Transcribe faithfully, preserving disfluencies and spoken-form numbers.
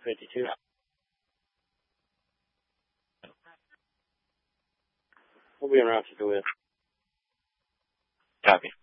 fifty-two. We'll be around to go in. Copy.